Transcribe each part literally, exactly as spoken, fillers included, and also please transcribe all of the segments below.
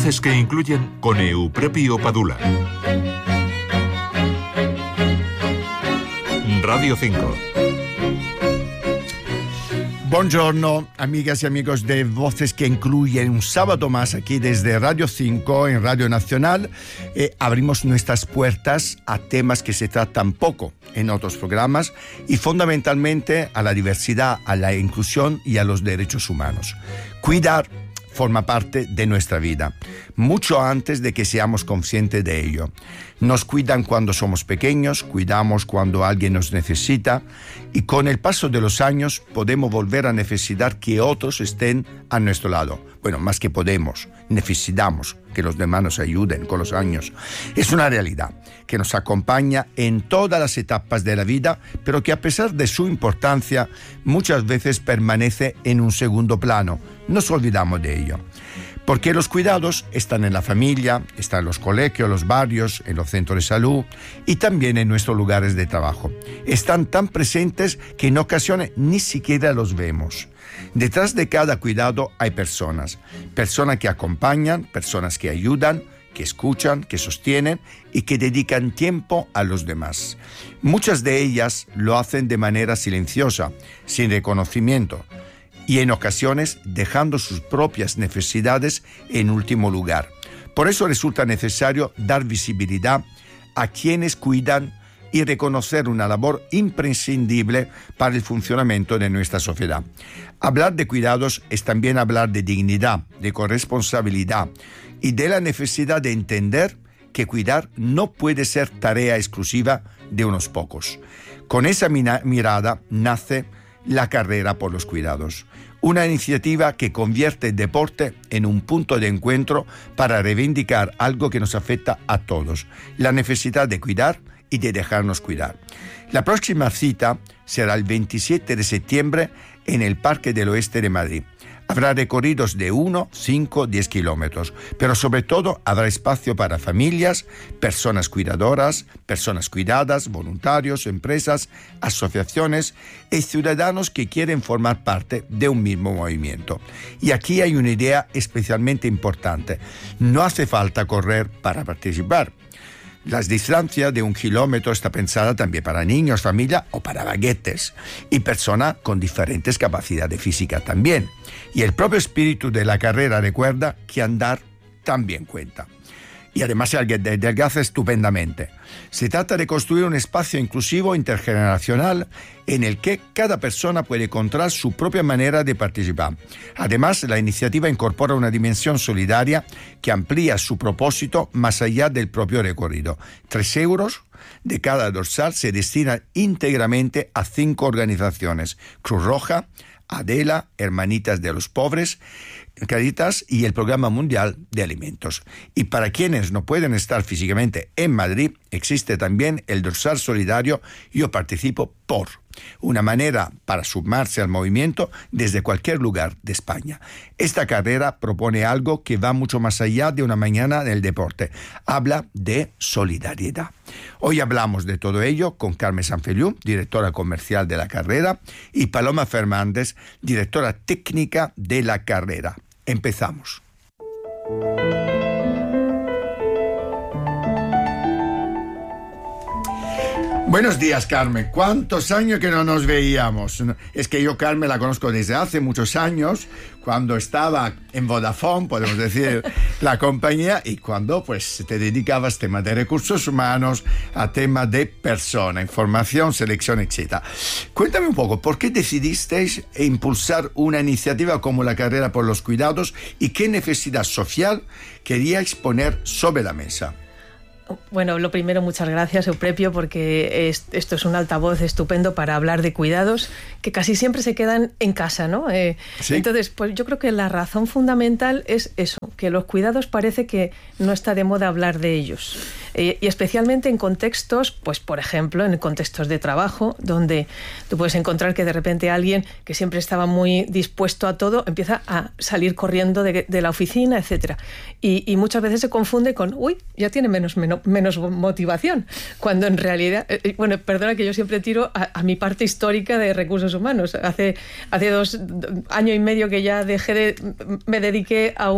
Voces que incluyen con Eupropio Padula. Radio cinco. Buongiorno, amigas y amigos de Voces que incluyen, un sábado más aquí desde Radio cinco en Radio Nacional. Eh, abrimos nuestras puertas a temas que se tratan poco en otros programas y fundamentalmente a la diversidad, a la inclusión y a los derechos humanos. Cuidar forma parte de nuestra vida, mucho antes de que seamos conscientes de ello. Nos cuidan cuando somos pequeños, cuidamos cuando alguien nos necesita y con el paso de los años podemos volver a necesitar que otros estén a nuestro lado. Bueno, más que podemos, necesitamos que los demás nos ayuden con los años. Es una realidad que nos acompaña en todas las etapas de la vida, pero que a pesar de su importancia, muchas veces permanece en un segundo plano. Nos olvidamos de ello. Porque los cuidados están en la familia, están en los colegios, los barrios, en los centros de salud y también en nuestros lugares de trabajo. Están tan presentes que en ocasiones ni siquiera los vemos. Detrás de cada cuidado hay personas, personas que acompañan, personas que ayudan, que escuchan, que sostienen y que dedican tiempo a los demás. Muchas de ellas lo hacen de manera silenciosa, sin reconocimiento, y en ocasiones dejando sus propias necesidades en último lugar. Por eso resulta necesario dar visibilidad a quienes cuidan y reconocer una labor imprescindible para el funcionamiento de nuestra sociedad. Hablar de cuidados es también hablar de dignidad, de corresponsabilidad y de la necesidad de entender que cuidar no puede ser tarea exclusiva de unos pocos. Con esa mirada nace la carrera por los cuidados, una iniciativa que convierte el deporte en un punto de encuentro para reivindicar algo que nos afecta a todos, la necesidad de cuidar y de dejarnos cuidar. La próxima cita será el veintisiete de septiembre en el Parque del Oeste de Madrid. Habrá recorridos de uno, cinco, diez kilómetros, pero sobre todo habrá espacio para familias, personas cuidadoras, personas cuidadas, voluntarios, empresas, asociaciones y ciudadanos que quieren formar parte de un mismo movimiento. Y aquí hay una idea especialmente importante. No hace falta correr para participar. La distancia de un kilómetro está pensada también para niños, familia o para baguetes y personas con diferentes capacidades físicas también. Y el propio espíritu de la carrera recuerda que andar también cuenta. Y además se adelgaza estupendamente. Se trata de construir un espacio inclusivo intergeneracional en el que cada persona puede encontrar su propia manera de participar. Además, la iniciativa incorpora una dimensión solidaria que amplía su propósito más allá del propio recorrido. Tres euros de cada dorsal se destinan íntegramente a cinco organizaciones: Cruz Roja, Adela, Hermanitas de los Pobres, Caritas y el Programa Mundial de Alimentos. Y para quienes no pueden estar físicamente en Madrid, existe también el dorsal solidario Yo Participo Por, una manera para sumarse al movimiento desde cualquier lugar de España. Esta carrera propone algo que va mucho más allá de una mañana del deporte. Habla de solidaridad. Hoy hablamos de todo ello con Carmen Sanfeliu, directora comercial de la carrera, y Paloma Fernández, directora técnica de la carrera. Empezamos. Buenos días, Carmen. ¿Cuántos años que no nos veíamos? Es que yo, Carmen, la conozco desde hace muchos años, cuando estaba en Vodafone, podemos decir, la compañía, y cuando pues te dedicabas a temas de recursos humanos, a temas de persona, información, selección, etcétera. Cuéntame un poco, ¿por qué decidisteis impulsar una iniciativa como la carrera por los cuidados y qué necesidad social queríais poner sobre la mesa? Bueno, lo primero, muchas gracias, Eupropio, porque es, esto es un altavoz estupendo para hablar de cuidados que casi siempre se quedan en casa, ¿no? Eh, ¿Sí? Entonces, pues yo creo que la razón fundamental es eso, que los cuidados parece que no está de moda hablar de ellos. Eh, y especialmente en contextos, pues por ejemplo, en contextos de trabajo, donde tú puedes encontrar que de repente alguien que siempre estaba muy dispuesto a todo empieza a salir corriendo de, de la oficina, etcétera. Y, y muchas veces se confunde con, uy, ya tiene menos, menos, menos motivación, cuando en realidad, eh, bueno, perdona que yo siempre tiro a, a mi parte histórica de recursos humanos. Hace, hace dos años y medio que ya dejé de, me dediqué a un proyecto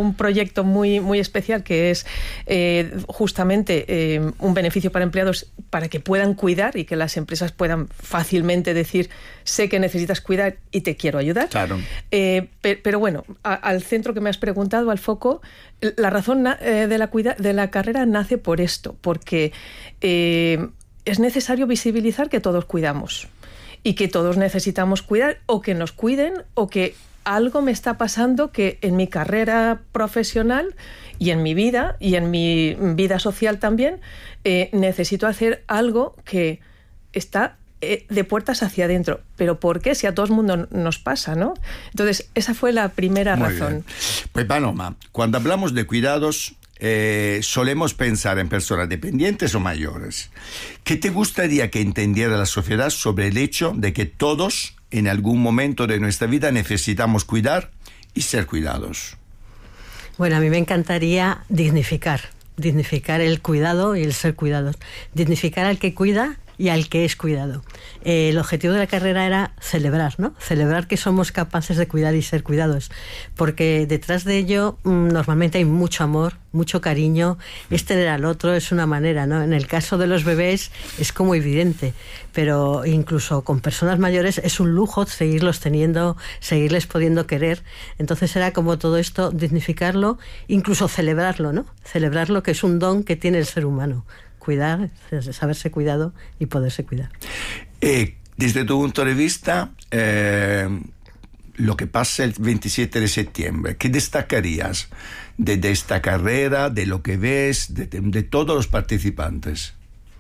proyecto muy, muy especial que es eh, justamente eh, un beneficio para empleados para que puedan cuidar y que las empresas puedan fácilmente decir sé que necesitas cuidar y te quiero ayudar. Claro. Eh, pero, pero bueno, a, al centro que me has preguntado, al foco, la razón eh, de, la cuida, de la carrera nace por esto, porque eh, es necesario visibilizar que todos cuidamos y que todos necesitamos cuidar o que nos cuiden o que algo me está pasando que en mi carrera profesional y en mi vida y en mi vida social también eh, necesito hacer algo que está eh, de puertas hacia adentro. ¿Pero por qué? Si a todo el mundo nos pasa, ¿no? Entonces, esa fue la primera Muy razón. bien. Pues Paloma, cuando hablamos de cuidados, eh, solemos pensar en personas dependientes o mayores. ¿Qué te gustaría que entendiera la sociedad sobre el hecho de que todos, en algún momento de nuestra vida, necesitamos cuidar y ser cuidados? Bueno, a mí me encantaría dignificar, dignificar el cuidado y el ser cuidados. Dignificar al que cuida y al que es cuidado. Eh, el objetivo de la carrera era celebrar, ¿no? Celebrar que somos capaces de cuidar y ser cuidados, porque detrás de ello mmm, normalmente hay mucho amor, mucho cariño, es tener al otro, es una manera, ¿no? En el caso de los bebés es como evidente, pero incluso con personas mayores es un lujo seguirlos teniendo, seguirles pudiendo querer. Entonces era como todo esto, dignificarlo, incluso celebrarlo, ¿no? Celebrarlo, que es un don que tiene el ser humano. Cuidar, saberse cuidado y poderse cuidar. Eh, desde tu punto de vista, eh, lo que pasa el veintisiete de septiembre, ¿qué destacarías de, de esta carrera, de lo que ves, de, de, de todos los participantes?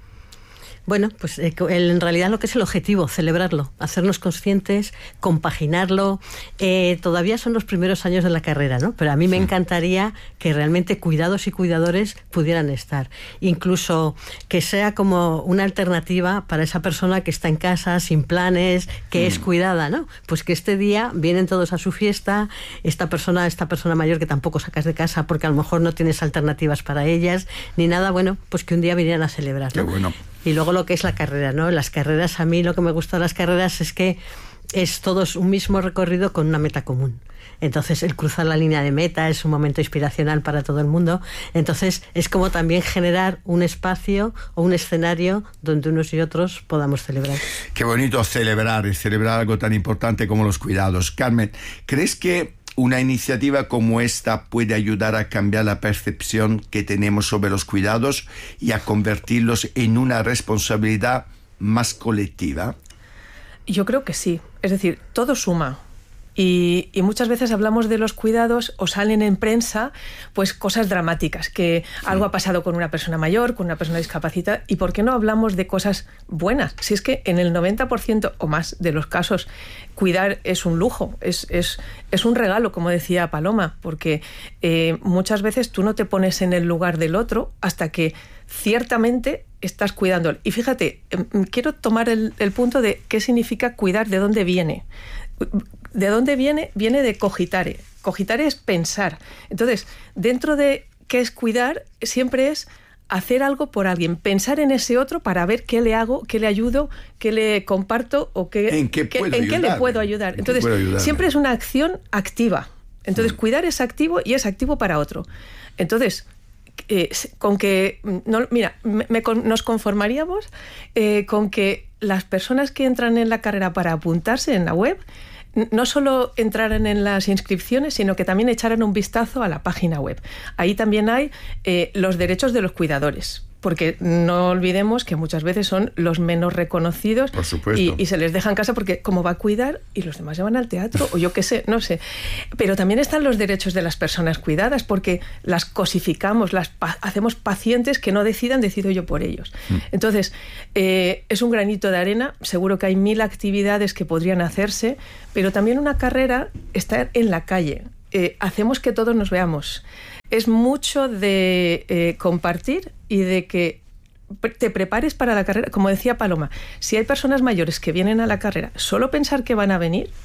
Bueno, pues eh, en realidad lo que es el objetivo, celebrarlo, hacernos conscientes, compaginarlo. Eh, todavía son los primeros años de la carrera, ¿no? Pero a mí me sí. encantaría que realmente cuidados y cuidadores pudieran estar. Incluso que sea como una alternativa para esa persona que está en casa, sin planes, que mm. es cuidada, ¿no? Pues que este día vienen todos a su fiesta, esta persona, esta persona mayor que tampoco sacas de casa porque a lo mejor no tienes alternativas para ellas, ni nada, bueno, pues que un día vinieran a celebrar, ¿no? Qué bueno. Y luego lo que es la carrera, ¿no? Las carreras, a mí lo que me gusta de las carreras es que es todos un mismo recorrido con una meta común. Entonces, el cruzar la línea de meta es un momento inspiracional para todo el mundo. Entonces, es como también generar un espacio o un escenario donde unos y otros podamos celebrar. Qué bonito celebrar, y celebrar algo tan importante como los cuidados. Carmen, ¿crees que una iniciativa como esta puede ayudar a cambiar la percepción que tenemos sobre los cuidados y a convertirlos en una responsabilidad más colectiva? Yo creo que sí. Es decir, todo suma. Y, y muchas veces hablamos de los cuidados o salen en prensa pues cosas dramáticas, que sí. algo ha pasado con una persona mayor, con una persona discapacitada, y ¿por qué no hablamos de cosas buenas? Si es que en el noventa por ciento o más de los casos cuidar es un lujo, es, es, es un regalo, como decía Paloma, porque eh, muchas veces tú no te pones en el lugar del otro hasta que ciertamente estás cuidando. Y fíjate, eh, quiero tomar el, el punto de qué significa cuidar, de dónde viene. ¿De dónde viene? Viene de cogitare. Cogitare es pensar. Entonces, dentro de qué es cuidar, siempre es hacer algo por alguien, pensar en ese otro para ver qué le hago, qué le ayudo, qué le comparto o qué, ¿En qué, qué, puedo en qué le puedo ayudar. Entonces, siempre es una acción activa. Entonces, mm. cuidar es activo y es activo para otro. Entonces, eh, con que, no, mira, me, me, nos conformaríamos eh, con que las personas que entran en la carrera para apuntarse en la web no solo entraran en las inscripciones, sino que también echaran un vistazo a la página web. Ahí también hay eh, los derechos de los cuidadores, porque no olvidemos que muchas veces son los menos reconocidos. Por supuesto. Y, y se les deja en casa porque como va a cuidar y los demás se van al teatro o yo qué sé, no sé. Pero también están los derechos de las personas cuidadas porque las cosificamos, las pa- hacemos pacientes que no decidan, decido yo por ellos. Mm. Entonces, eh, es un granito de arena, seguro que hay mil actividades que podrían hacerse, pero también una carrera está en la calle. Eh, hacemos que todos nos veamos. Es mucho de eh, compartir y de que te prepares para la carrera. Como decía Paloma, si hay personas mayores que vienen a la carrera, solo pensar que van a venir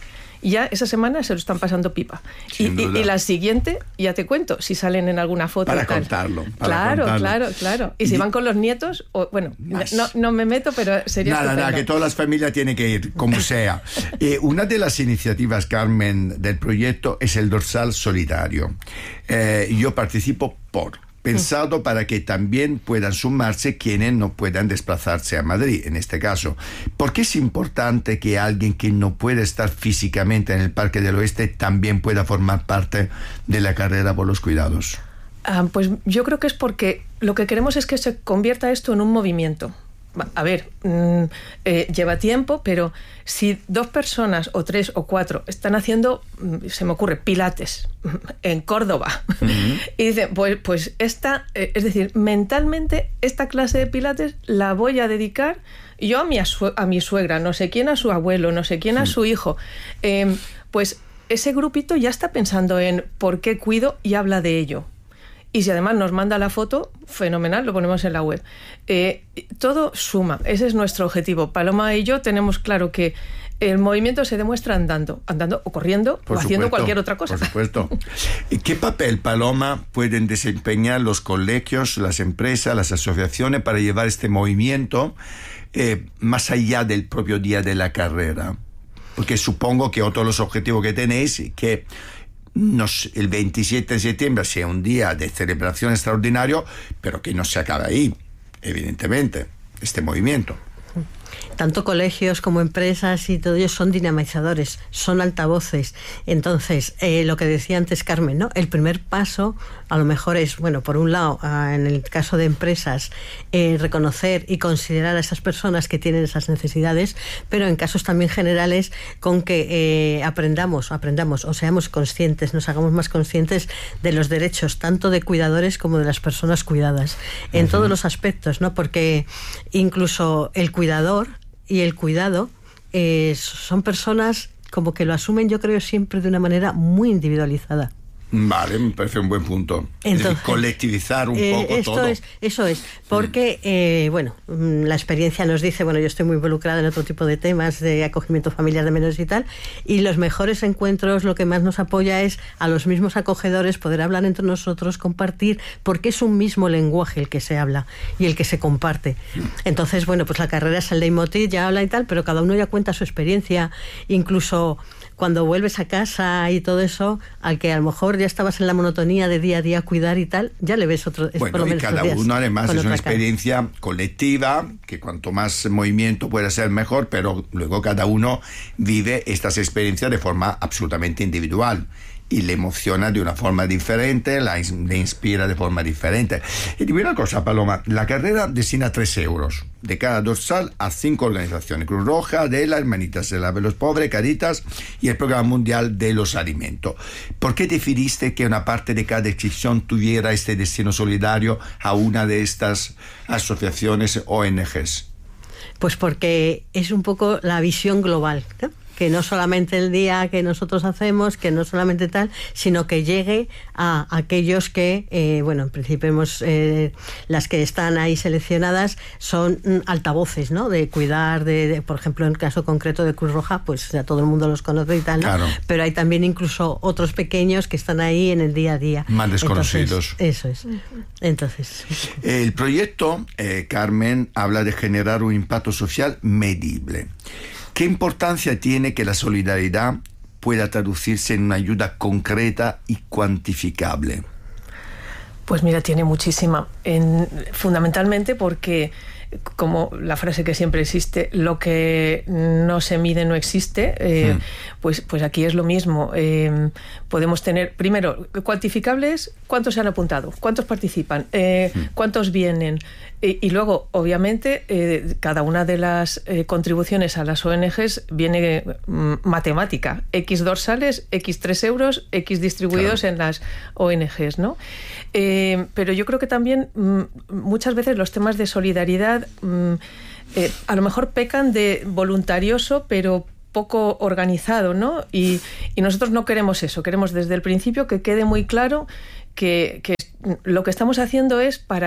Y ya esa semana se lo están pasando pipa. Y, y, y la siguiente, ya te cuento, si salen en alguna foto. Para tal. contarlo. Para claro, contarlo. claro, claro. Y si van con los nietos, o, bueno, no, no me meto, pero sería Nada, estupendo. nada, que todas las familias tienen que ir, como sea. Eh, una de las iniciativas, Carmen, del proyecto es el dorsal solidario. Eh, yo participo por... pensado para que también puedan sumarse quienes no puedan desplazarse a Madrid, en este caso. ¿Por qué es importante que alguien que no puede estar físicamente en el Parque del Oeste también pueda formar parte de la carrera por los cuidados? Ah, pues yo creo que es porque lo que queremos es que se convierta esto en un movimiento. A ver, mmm, eh, lleva tiempo, pero si dos personas o tres o cuatro están haciendo, se me ocurre, pilates en Córdoba, uh-huh. y dicen, pues, pues esta, eh, es decir, mentalmente esta clase de pilates la voy a dedicar yo a mi, a mi suegra, no sé quién a su abuelo, no sé quién a su hijo, eh, pues ese grupito ya está pensando en por qué cuido y habla de ello. Y si además nos manda la foto, fenomenal, lo ponemos en la web. Eh, todo suma, ese es nuestro objetivo. Paloma y yo tenemos claro que el movimiento se demuestra andando, andando o corriendo por o supuesto, haciendo cualquier otra cosa. Por supuesto. ¿Qué papel, Paloma, pueden desempeñar los colegios, las empresas, las asociaciones para llevar este movimiento eh, más allá del propio día de la carrera? Porque supongo que otro de los objetivos que tenéis es que Nos, el veintisiete de septiembre sea un día de celebración extraordinario, pero que no se acabe ahí, evidentemente, este movimiento. Tanto colegios como empresas y todo ellos son dinamizadores, son altavoces. Entonces, eh, lo que decía antes Carmen, ¿no? El primer paso a lo mejor es, bueno, por un lado, ah, en el caso de empresas, eh, reconocer y considerar a esas personas que tienen esas necesidades, pero en casos también generales con que eh, aprendamos, aprendamos o seamos conscientes, nos hagamos más conscientes de los derechos tanto de cuidadores como de las personas cuidadas, en uh-huh. todos los aspectos, ¿no? Porque incluso el cuidador y el cuidado eh, son personas como que lo asumen, yo creo, siempre de una manera muy individualizada. Vale, me parece un buen punto. Entonces, es decir, colectivizar un eh, poco esto todo. Es, eso es, porque, eh, bueno, la experiencia nos dice, bueno, yo estoy muy involucrada en otro tipo de temas de acogimiento familiar de menores y tal, y los mejores encuentros, lo que más nos apoya es a los mismos acogedores poder hablar entre nosotros, compartir, porque es un mismo lenguaje el que se habla y el que se comparte. Entonces, bueno, pues la carrera es el leitmotiv, ya habla y tal, pero cada uno ya cuenta su experiencia, incluso cuando vuelves a casa y todo eso, al que a lo mejor ya estabas en la monotonía de día a día cuidar y tal, ya le ves otro... Bueno, por lo menos y cada uno además es una experiencia cara. colectiva, que cuanto más movimiento pueda ser mejor, pero luego cada uno vive estas experiencias de forma absolutamente individual. Y le emociona de una forma diferente, la le inspira de forma diferente. Y digo una cosa, Paloma, la carrera destina tres euros de cada dorsal a cinco organizaciones: Cruz Roja, Adela, Hermanitas de la de los Pobres, Caritas y el Programa Mundial de los Alimentos. ¿Por qué decidiste que una parte de cada inscripción tuviera este destino solidario a una de estas asociaciones O N Ges? Pues porque es un poco la visión global, ¿no? Que no solamente el día que nosotros hacemos, que no solamente tal, sino que llegue a aquellos que, eh, bueno, en principio hemos, eh, las que están ahí seleccionadas son mm, altavoces, ¿no? De cuidar, de, de, por ejemplo, en el caso concreto de Cruz Roja, pues ya todo el mundo los conoce y tal, ¿no? Claro. Pero hay también incluso otros pequeños que están ahí en el día a día. Más desconocidos. Entonces, eso es. Entonces. El proyecto, eh, Carmen, habla de generar un impacto social medible. ¿Qué importancia tiene que la solidaridad pueda traducirse en una ayuda concreta y cuantificable? Pues mira, tiene muchísima. En, fundamentalmente porque, como la frase que siempre existe, lo que no se mide no existe, eh, mm. pues, pues aquí es lo mismo. Eh, podemos tener, primero, cuantificables, cuántos se han apuntado, cuántos participan, eh, mm. cuántos vienen. Y, y luego, obviamente, eh, cada una de las eh, contribuciones a las O N Ges viene mm, matemática. X dorsales, X tres euros, X distribuidos claro. en las O N Ges, ¿no? Eh, pero yo creo que también mm, muchas veces los temas de solidaridad mm, eh, a lo mejor pecan de voluntarioso, pero poco organizado, ¿no? Y, y nosotros no queremos eso. Queremos desde el principio que quede muy claro que, que lo que estamos haciendo es para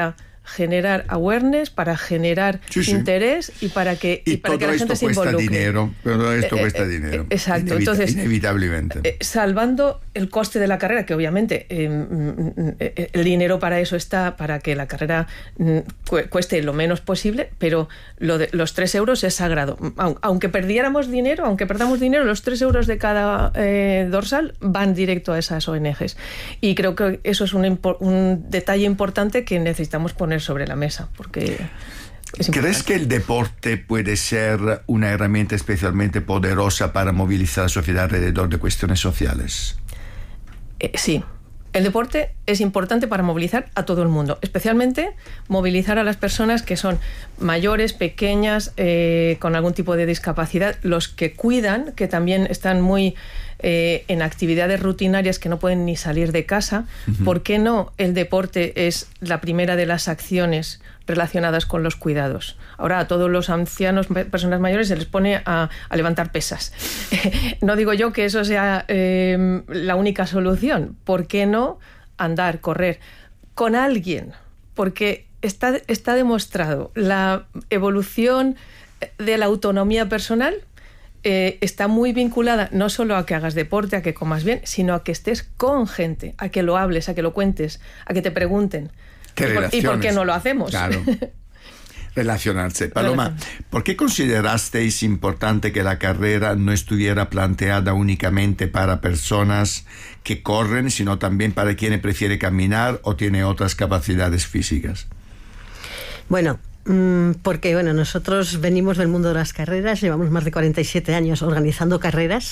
generar awareness, para generar sí, sí. interés y para que, y, y para que la gente se involucre. Todo esto cuesta dinero, todo esto eh, cuesta eh, dinero. Exacto, Inevita- entonces inevitablemente. Eh, salvando el coste de la carrera, que obviamente eh, el dinero para eso está, para que la carrera cueste lo menos posible, pero lo de, los tres euros es sagrado. Aunque perdiéramos dinero, aunque perdamos dinero, los tres euros de cada eh, dorsal van directo a esas O N Ges. Y creo que eso es un, un detalle importante que necesitamos poner sobre la mesa, porque ¿crees que el deporte puede ser una herramienta especialmente poderosa para movilizar a la sociedad alrededor de cuestiones sociales? Eh, sí. El deporte es importante para movilizar a todo el mundo, especialmente movilizar a las personas que son mayores, pequeñas, eh, con algún tipo de discapacidad, los que cuidan, que también están muy eh, en actividades rutinarias que no pueden ni salir de casa. Uh-huh. ¿Por qué no el deporte es la primera de las acciones relacionadas con los cuidados? Ahora a todos los ancianos, personas mayores, se les pone a, a levantar pesas. No digo yo que eso sea eh, la única solución. ¿Por qué no andar, correr con alguien? Porque está, está demostrado la evolución de la autonomía personal. Eh, está muy vinculada no solo a que hagas deporte, a que comas bien, sino a que estés con gente, a que lo hables, a que lo cuentes, a que te pregunten. ¿Y por, ¿Y por qué no lo hacemos? Claro. Relacionarse. Paloma, ¿por qué considerasteis importante que la carrera no estuviera planteada únicamente para personas que corren, sino también para quienes prefiere caminar o tiene otras capacidades físicas? Bueno, porque bueno, nosotros venimos del mundo de las carreras, llevamos más de cuarenta y siete años organizando carreras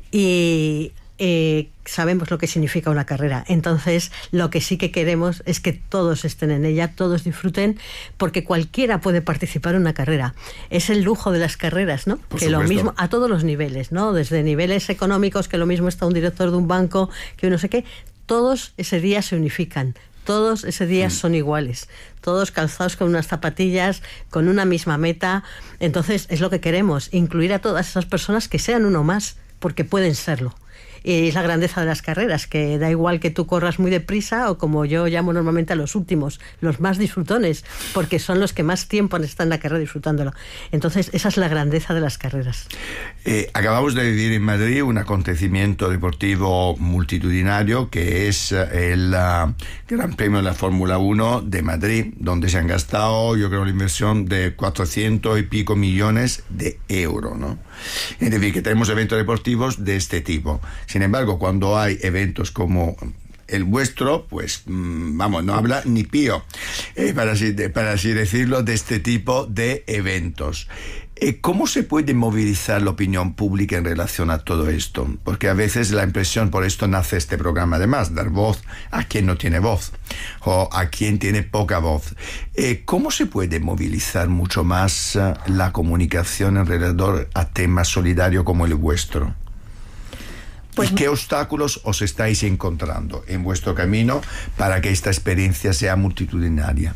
y eh, sabemos lo que significa una carrera. Entonces, lo que sí que queremos es que todos estén en ella, todos disfruten, porque cualquiera puede participar en una carrera. Es el lujo de las carreras, ¿no? Por que supuesto. Lo mismo a todos los niveles, ¿no? Desde niveles económicos, que lo mismo está un director de un banco, que no sé qué, todos ese día se unifican. Todos ese día son iguales, todos calzados con unas zapatillas, con una misma meta. Entonces es lo que queremos, incluir a todas esas personas que sean uno más, porque pueden serlo. Y es la grandeza de las carreras, que da igual que tú corras muy deprisa o, como yo llamo normalmente, a los últimos, los más disfrutones, porque son los que más tiempo están en la carrera disfrutándolo. Entonces esa es la grandeza de las carreras. Eh, acabamos de vivir en Madrid un acontecimiento deportivo multitudinario que es el uh, Gran Premio de la Fórmula uno de Madrid, donde se han gastado, yo creo, la inversión de cuatrocientos y pico millones de euros, ¿no? Es decir, que tenemos eventos deportivos de este tipo. Sin embargo, cuando hay eventos como el vuestro, pues vamos, no habla ni pío, eh, para, así, de, para así decirlo, de este tipo de eventos. Eh, ¿Cómo se puede movilizar la opinión pública en relación a todo esto? Porque a veces la impresión, por esto nace este programa, además, dar voz a quien no tiene voz o a quien tiene poca voz. Eh, ¿Cómo se puede movilizar mucho más uh, la comunicación alrededor a temas solidarios como el vuestro? Pues, ¿y qué obstáculos os estáis encontrando en vuestro camino para que esta experiencia sea multitudinaria?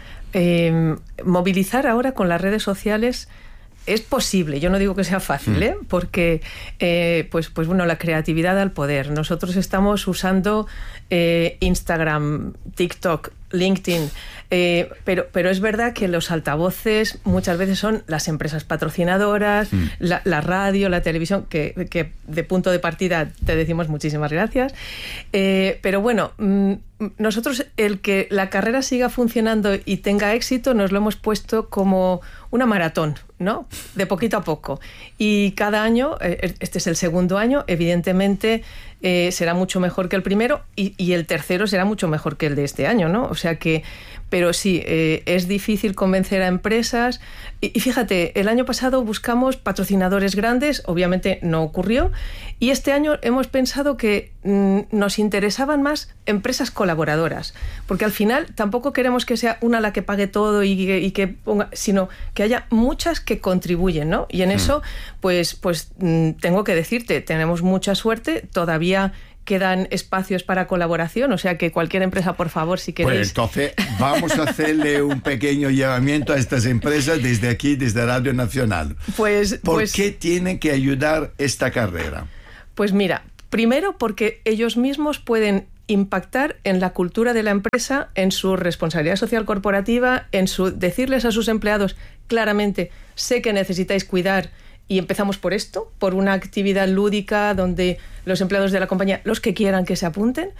Eh, movilizar ahora con las redes sociales es posible. Yo no digo que sea fácil, ¿eh? Porque eh, pues, pues bueno, la creatividad al poder. Nosotros estamos usando eh, Instagram, TikTok, LinkedIn, eh, pero, pero es verdad que los altavoces muchas veces son las empresas patrocinadoras, mm. la, la radio, la televisión, que, que de punto de partida te decimos muchísimas gracias. Eh, pero bueno, mm, nosotros el que la carrera siga funcionando y tenga éxito nos lo hemos puesto como una maratón, ¿no? De poquito a poco. Y cada año, eh, este es el segundo año, evidentemente eh, será mucho mejor que el primero y, y el tercero será mucho mejor que el de este año, ¿no? O sea que, pero sí, eh, es difícil convencer a empresas. Y, y fíjate, el año pasado buscamos patrocinadores grandes, obviamente no ocurrió, y este año hemos pensado que mm, nos interesaban más empresas colaboradoras, porque al final tampoco queremos que sea una la que pague todo y, y que ponga, sino que haya muchas que contribuyen, ¿no? Y en mm. eso, pues, pues mm, tengo que decirte, tenemos mucha suerte, todavía quedan espacios para colaboración, o sea que cualquier empresa, por favor, si queréis... Pues entonces vamos a hacerle un pequeño llamamiento a estas empresas desde aquí, desde Radio Nacional. Pues, ¿Por pues, qué tienen que ayudar esta carrera? Pues mira, primero porque ellos mismos pueden impactar en la cultura de la empresa, en su responsabilidad social corporativa, en su decirles a sus empleados claramente, sé que necesitáis cuidar y empezamos por esto, por una actividad lúdica donde los empleados de la compañía, los que quieran que se apunten,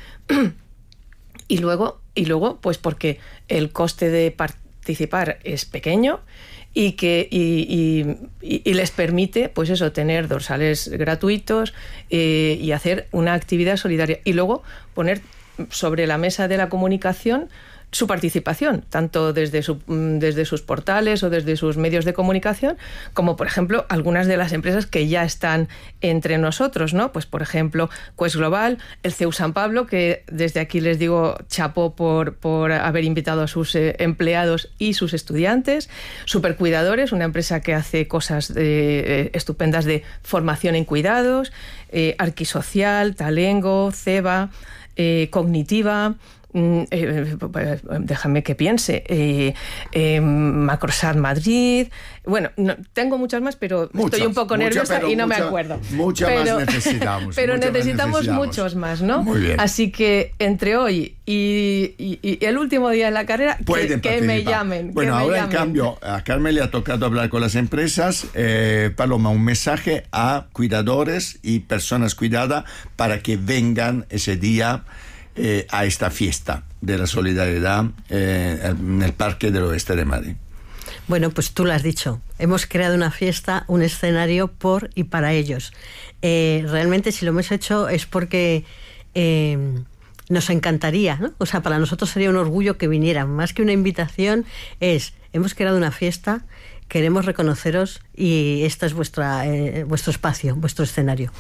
y luego, y luego pues porque el coste de participar es pequeño y que y, y, y les permite pues eso, tener dorsales gratuitos eh, y hacer una actividad solidaria y luego poner sobre la mesa de la comunicación su participación, tanto desde, su, desde sus portales o desde sus medios de comunicación, como por ejemplo algunas de las empresas que ya están entre nosotros, ¿no? Pues por ejemplo Quest Global, el C E U San Pablo, que desde aquí les digo chapó por, por haber invitado a sus eh, empleados y sus estudiantes, Supercuidadores, una empresa que hace cosas de, eh, estupendas de formación en cuidados, eh, Arquisocial, Talengo, Ceba, eh, Cognitiva. Eh, eh, déjame que piense eh, eh, Macrosat Madrid, bueno, no, tengo muchas más, pero muchas, estoy un poco mucha, nerviosa y no mucha, me acuerdo. Muchas pero, más necesitamos. Pero mucha necesitamos, más necesitamos muchos más, ¿no? Muy bien. Así que entre hoy y, y, y el último día de la carrera, que, que me llamen. Bueno, que ahora me en llamen. cambio, a Carmen le ha tocado hablar con las empresas. Eh, Paloma, un mensaje a cuidadores y personas cuidadas para que vengan ese día Eh, a esta fiesta de la solidaridad eh, en el Parque del Oeste de Madrid. Bueno, pues tú lo has dicho. Hemos creado una fiesta, un escenario por y para ellos. Eh, realmente, si lo hemos hecho es porque eh, nos encantaría, ¿no? O sea, para nosotros sería un orgullo que vinieran. Más que una invitación, es hemos creado una fiesta, queremos reconoceros y este es vuestra, eh, vuestro espacio, vuestro escenario.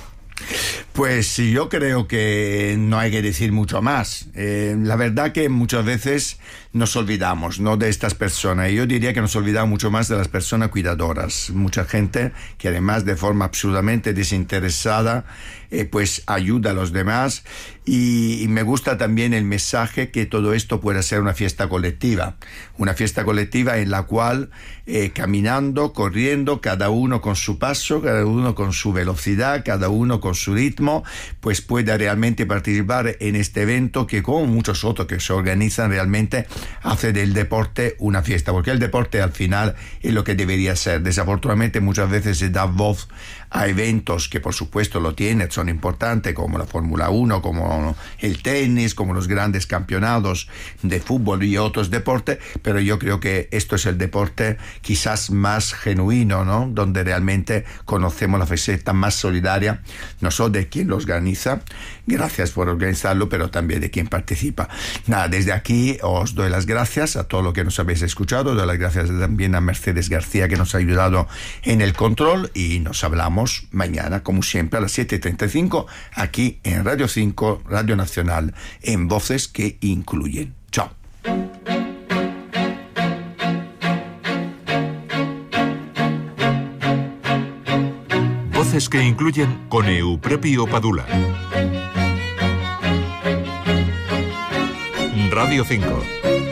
Pues yo creo que no hay que decir mucho más. Eh, la verdad que muchas veces nos olvidamos, ¿no?, de estas personas. Yo diría que nos olvidamos mucho más de las personas cuidadoras. Mucha gente que además de forma absolutamente desinteresada eh, pues ayuda a los demás. Y, y me gusta también el mensaje que todo esto pueda ser una fiesta colectiva. Una fiesta colectiva en la cual eh, caminando, corriendo, cada uno con su paso, cada uno con su velocidad, cada uno con su ritmo, pues pueda realmente participar en este evento que, como muchos otros que se organizan, realmente hace del deporte una fiesta, porque el deporte al final es lo que debería ser. Desafortunadamente muchas veces se da voz a eventos que por supuesto lo tienen, son importantes, como la Fórmula uno, como el tenis, como los grandes campeonatos de fútbol y otros deportes, pero yo creo que esto es el deporte quizás más genuino, ¿no?, donde realmente conocemos la faceta más solidaria, no solo de quien lo organiza, gracias por organizarlo, pero también de quien participa. Nada, desde aquí os doy las gracias a todo lo que nos habéis escuchado, doy las gracias también a Mercedes García, que nos ha ayudado en el control, y nos hablamos mañana, como siempre, a las siete y treinta y cinco, aquí en Radio cinco, Radio Nacional, en Voces que Incluyen. Chao. Voces que Incluyen con Euprepio Padula. Radio cinco.